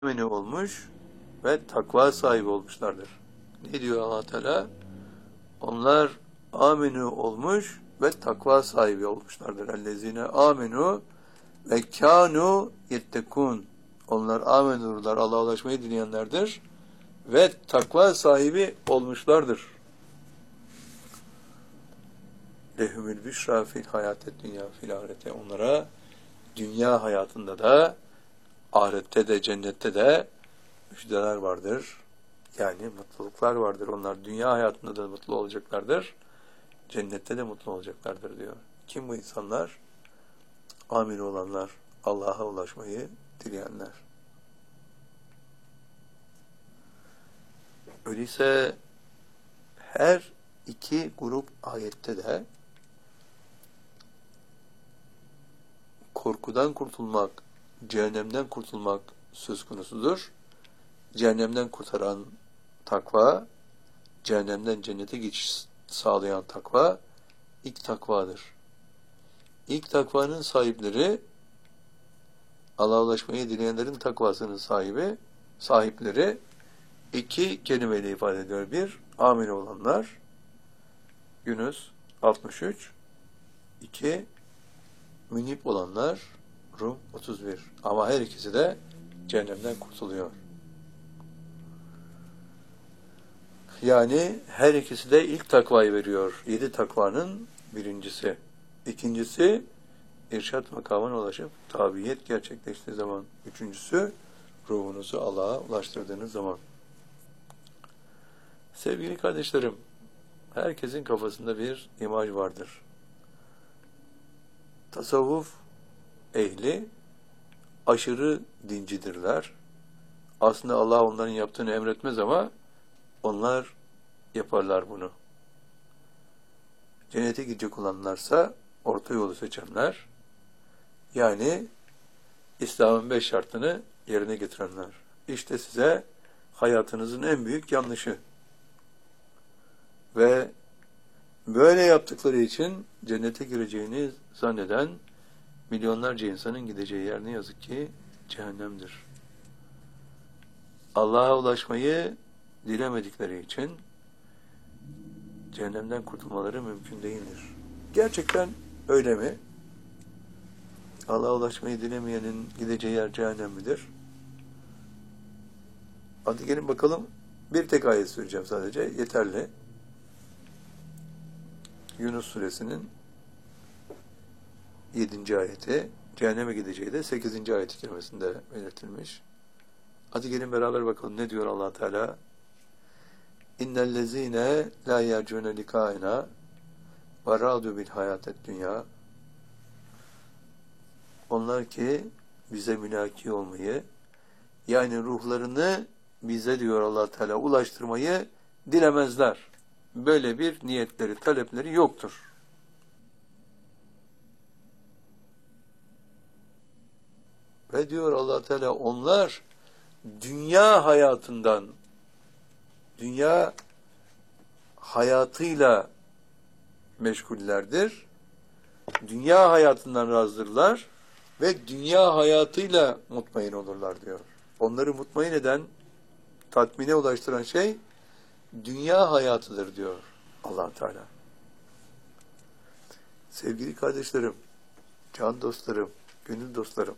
mümini olmuş ve takva sahibi olmuşlardır. Ne diyor Allah Teala? Onlar aminu olmuş ve takva sahibi olmuşlardır. Ellezine aminu ve kanu yettekun. Onlar amenurlar, Allah'a ulaşmayı dileyenlerdir ve takva sahibi olmuşlardır. Lehumül büşra fil hayatet dünya fil ahirete. Onlara dünya hayatında da ahirette de cennette de müjdeler vardır. Yani mutluluklar vardır. Onlar dünya hayatında da mutlu olacaklardır. Cennette de mutlu olacaklardır diyor. Kim bu insanlar? Amin olanlar, Allah'a ulaşmayı dileyenler. Öyleyse her iki grup ayette de korkudan kurtulmak, cehennemden kurtulmak söz konusudur. Cehennemden kurtaran takva, cehennemden cennete geçiş sağlayan takva ilk takvadır. İlk takvanın sahipleri, Allah'a ulaşmayı dileyenlerin takvasının sahipleri iki kelimeyle ifade ediyor. Bir, amin olanlar, Yunus 63. İki, münip olanlar, Rum 31. Ama her ikisi de cehennemden kurtuluyor. Yani her ikisi de ilk takvayı veriyor. 7 takvanın birincisi. İkincisi, irşat makamına ulaşıp tabiyet gerçekleştiği zaman. Üçüncüsü, ruhunuzu Allah'a ulaştırdığınız zaman. Sevgili kardeşlerim, herkesin kafasında bir imaj vardır. Tasavvuf ehli aşırı dincidirler. Aslında Allah onların yaptığını emretmez ama onlar yaparlar bunu. Cennete gidecek olanlarsa orta yolu seçenler, yani İslam'ın 5 şartını yerine getirenler. İşte size hayatınızın en büyük yanlışı. Ve böyle yaptıkları için cennete gireceğini zanneden milyonlarca insanın gideceği yer ne yazık ki cehennemdir. Allah'a ulaşmayı dilemedikleri için cehennemden kurtulmaları mümkün değildir. Gerçekten öyle mi? Allah'a ulaşmayı dilemeyenin gideceği yer cehennem midir? Hadi gelin bakalım. Bir tek ayet söyleyeceğim sadece. Yeterli. Yunus suresinin 7. ayeti. Cehenneme gideceği de 8. ayet-i kerimesinde belirtilmiş. Hadi gelin beraber bakalım ne diyor Allah Teala? İnnellezîne lâ yercûne likâina ve râdû bil hayâtet dünya. Onlar ki bize mülaki olmayı, yani ruhlarını bize diyor Allah Teala ulaştırmayı dilemezler. Böyle bir niyetleri, talepleri yoktur. Ve diyor Allah Teala onlar dünya hayatından, dünya hayatıyla meşgullerdir. Dünya hayatından razdırlar ve dünya hayatıyla mutmain olurlar diyor. Onları mutmain eden, tatmine ulaştıran şey dünya hayatıdır diyor Allah Teala. Sevgili kardeşlerim, can dostlarım, gönül dostlarım.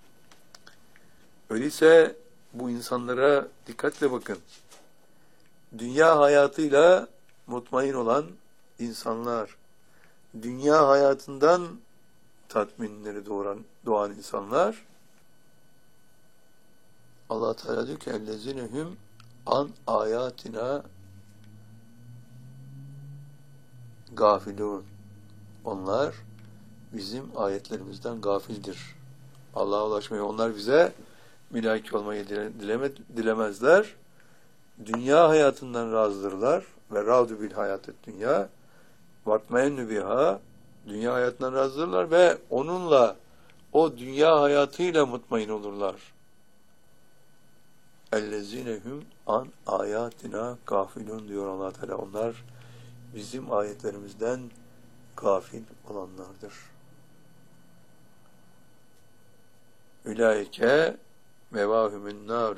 Öyleyse bu insanlara dikkatle bakın. Dünya hayatıyla mutmain olan insanlar, dünya hayatından tatminleri doğan insanlar, Allah Teala diyor ki ellezinehum an ayatina gafilun. Onlar bizim ayetlerimizden gafildir. Allah'a ulaşmayı onlar bize mülaki olmayı dilemezler. Dünya hayatından razdırlar ve râdü bil hayatet dünya vatmeyennü biha, dünya hayatından razdırlar ve onunla, o dünya hayatıyla mutmain olurlar. Ellezinehum an ayatina gafilun diyor Allah Teala. Onlar bizim ayetlerimizden gafil olanlardır. Ülaike mevahümün nar